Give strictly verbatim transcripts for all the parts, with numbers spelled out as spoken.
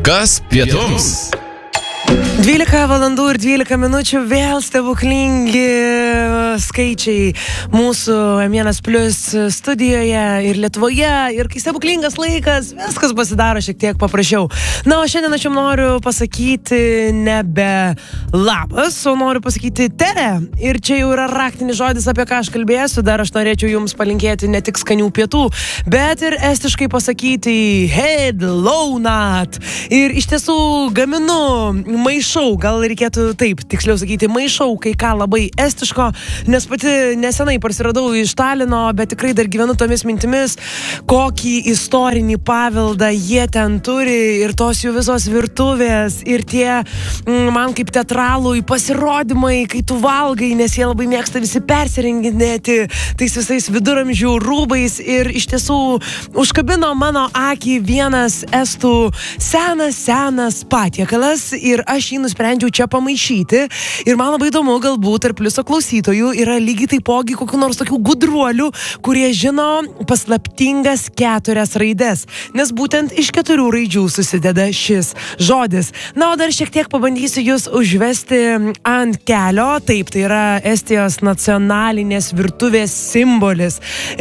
Kas pietums? dvylika valandų ir dvylika minučių, vėl stebuklingi skaičiai mūsų M vienas Plus studijoje ir Lietuvoje. Ir kai stebuklingas laikas, viskas pasidaro šiek tiek paprasčiau. Na, o šiandien aš jums noriu pasakyti nebe labas, o noriu pasakyti tere. Ir čia jau yra raktinis žodis, apie ką aš kalbėsiu. Dar aš norėčiau jums palinkėti ne tik skanių pietų, bet ir estiškai pasakyti head launat. Ir iš tiesų gaminu maišau, gal reikėtų taip tiksliau sakyti, maišau kai ką labai estiško, nes pati nesenai parsiradau iš Talino, bet tikrai dar gyvenu tomis mintimis, kokį istorinį paveldą jie ten turi ir tos jų visos virtuvės ir tie man kaip teatralui pasirodymai, kai tu valgai, nes jie labai mėgsta visi persirenginėti tais visais viduramžių rūbais ir iš tiesų užkabino mano akį vienas estų senas, senas patiekalas ir aš jį nusprendžiau čia pamaišyti ir man labai įdomu, galbūt ir pliuso klausytojų yra lygiai taipogi kokių nors tokių gudruolių, kurie žino paslaptingas keturias raides, nes būtent iš keturių raidžių susideda šis žodis. Na, o dar šiek tiek pabandysiu jūs užvesti ant kelio. Taip, tai yra Estijos nacionalinės virtuvės simbolis.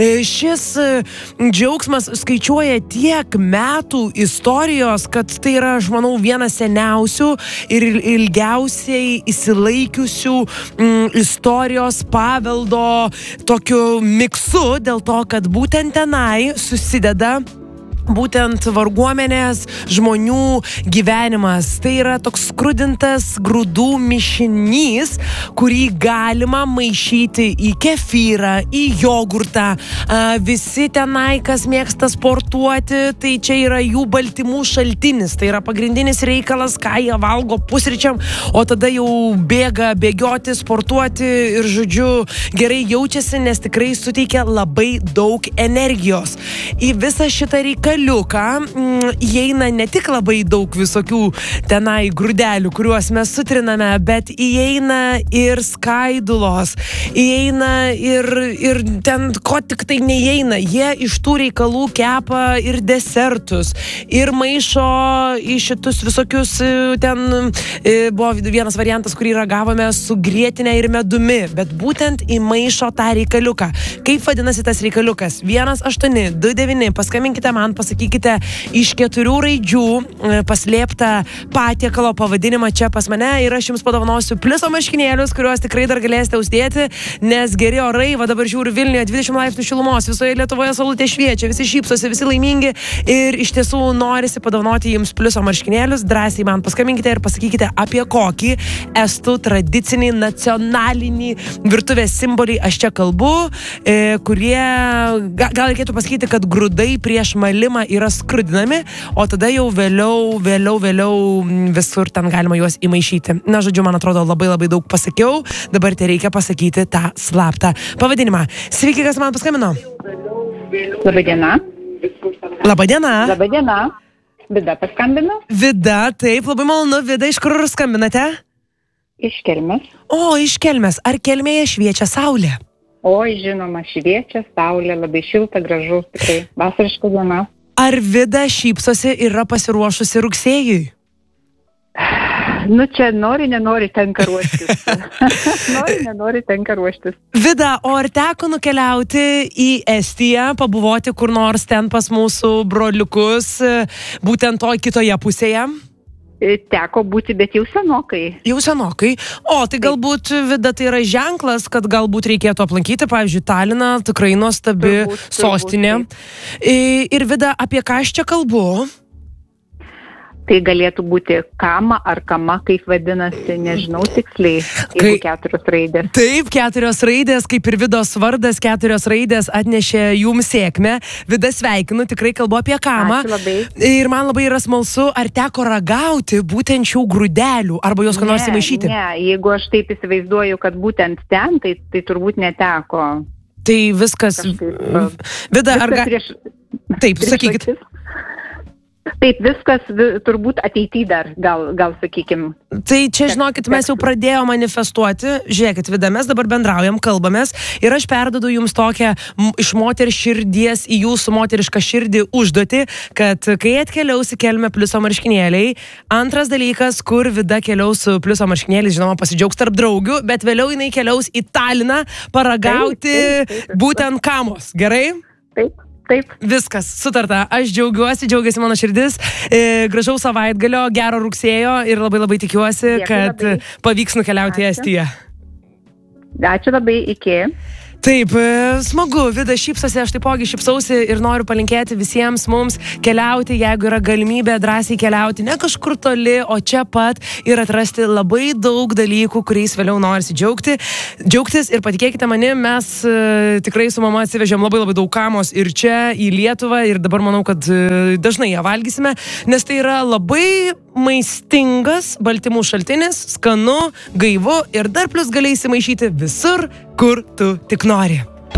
Šis džiaugsmas skaičiuoja tiek metų istorijos, kad tai yra, aš manau, vienas seniausių ir ilgiausiai įsilaikiusių mm, istorijos paveldo tokiu miksu, dėl to, kad būtent tenai susideda būtent varguomenės žmonių gyvenimas. Tai yra toks skrudintas grūdų mišinys, kurį galima maišyti į kefyrą, į jogurtą. Visi tenai, kas mėgsta sportuoti, tai čia yra jų baltymų šaltinis. Tai yra pagrindinis reikalas, ką jie valgo pusryčiam, o tada jau bėga bėgioti, sportuoti ir, žodžiu, gerai jaučiasi, nes tikrai suteikia labai daug energijos. Į visą šitą reikalą liuką įeina ne tik labai daug visokių tenai grūdelių, kuriuos mes sutriname, bet įeina ir skaidulos, įeina ir, ir ten ko tik tai neįeina. Jie iš tų reikalų kepa ir desertus, ir maišo į šitus visokius, ten buvo vienas variantas, kurį ragavome su grietinė ir medumi, bet būtent įmaišo tą reikaliuką. Kaip vadinasi tas reikaliukas? vienas aštuoni du devyni, paskambinkite man, pasakykite iš keturių raidžių paslėptą patiekalo pavadinimą čia pas mane ir aš jums padovanosiu pliuso marškinėlius, kuriuos tikrai dar galėsite uždėti, nes geri orai, va dabar žiūriu Vilniuje dvidešimt laipsnių šilumos, visoje Lietuvoje saulutė šviečia, visi šypsosi, visi laimingi ir iš tiesų norisi padovanoti jums pliuso marškinėlius. Drąsiai man paskambinkite ir pasakykite, apie kokį estų tradicinį nacionalinį virtuvės simbolį aš čia kalbu, e, kurie gal reikėtų pasakyti, kad grūdai prieš malimą yra skrudinami, o tada jau vėliau, vėliau, vėliau visur ten galima juos įmaišyti. Na, žodžiu, man atrodo, labai labai daug pasakiau, dabar tai reikia pasakyti tą slaptą pavadinimą. Sveiki, kas man paskambino? Labadiena. Labadiena. Labadiena. Vida paskambino? Vida, taip, labai malonu. Vida, iš kur skambinate? Iš Kelmės. O, iš Kelmės. Ar Kelmėje šviečia saulė? Oi, žinoma, šviečia saulė, labai šilta, gražu, tikrai vasariška diena. Ar Vida šypsosi ir yra pasiruošusi rugsėjui? Nu, čia nori, nenori tenka ruoštis. nori, nenori tenka ruoštis. Vida, o ar teko nukeliauti į Estiją, pabuvoti kur nors ten pas mūsų broliukus, būtent to kitoje pusėje? Teko būti, bet jau senokai. Jau senokai. O, tai galbūt, Vida, tai yra ženklas, kad galbūt reikėtų aplankyti, pavyzdžiui, Taliną, tikrai nuostabi turbūt, sostinė. Turbūt, ir Vida, apie ką aš čia kalbu? Tai galėtų būti kama ar kama, kaip vadinasi, nežinau tiksliai, jeigu Kai, keturios raidės. Taip, keturios raidės, kaip ir Vidos vardas, keturios raidės atnešė jums sėkmę. Vida, sveikinu, tikrai kalbu apie kamą. Ačiū labai. Ir man labai yra smalsu, ar teko ragauti būtent šių grūdelių, arba juos ką nors įmaišyti? Ne, jeigu aš taip įsivaizduoju, kad būtent ten, tai, tai turbūt neteko. Tai viskas... Kažkaip, Vida, ar... Ga... Prieš... Taip, prieš sakykit. akis. Taip, viskas turbūt ateityje dar, gal, gal sakykim. Tai čia, žinokit, mes jau pradėjome manifestuoti. Žiūrėkit, Vida, mes dabar bendraujam, kalbamės ir aš perdodu jums tokią iš moters širdies į jūsų moterišką širdį užduotį, kad kai atkeliaus į Kelmę pliuso marškinėliai, antras dalykas, kur Vida keliaus su pliuso marškinėliais, žinoma, pasidžiaugs tarp draugių, bet vėliau jinai keliaus į Taliną paragauti taip, taip, taip, būtent kamos. Gerai? Taip. Taip. Viskas, sutarta. Aš džiaugiuosi, džiaugiasi mano širdis. E, gražaus savaitgalio, gero rugsėjo ir labai labai tikiuosi, Dėkui kad labai. pavyks nukeliauti į Estiją. Ačiū labai, iki. Taip, smagu, Vida šypsosi, aš taipogi šypsausi ir noriu palinkėti visiems mums keliauti, jeigu yra galimybė drąsiai keliauti, ne kažkur toli, o čia pat ir atrasti labai daug dalykų, kuriais vėliau norisi džiaugti, džiaugtis ir patikėkite mani, mes e, tikrai su mama atsivežėm labai labai daug kamos ir čia į Lietuvą ir dabar manau, kad e, dažnai ją valgysime, nes tai yra labai maistingas baltymų šaltinis, skanu, gaivu ir dar plus gali įsimaišyti visur, kur tu tik nori.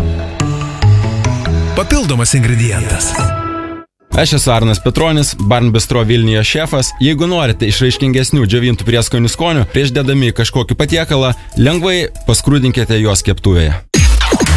Papildomas ingredientas. Aš esu Arnas Petronis, Barn Bistro Vilniuje šefas. Jeigu norite išraiškingesnių džiovintų prieskonių skonių, prieš dedami kažkokį patiekalą, lengvai paskrūdinkite juos keptuvėje.